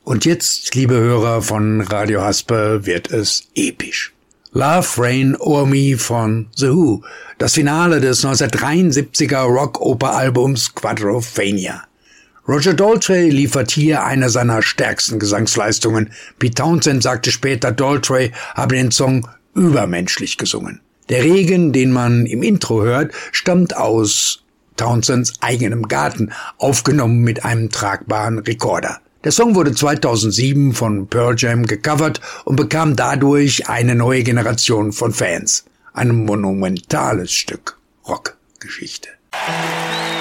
Und jetzt, liebe Hörer von Radio Haspe, wird es episch. Love Reign O'er Me von The Who, das Finale des 1973er Rock-Oper-Albums Quadrophenia. Roger Daltrey liefert hier eine seiner stärksten Gesangsleistungen. Pete Townshend sagte später, Daltrey habe den Song übermenschlich gesungen. Der Regen, den man im Intro hört, stammt aus Townsends eigenem Garten, aufgenommen mit einem tragbaren Rekorder. Der Song wurde 2007 von Pearl Jam gecovert und bekam dadurch eine neue Generation von Fans. Ein monumentales Stück Rockgeschichte.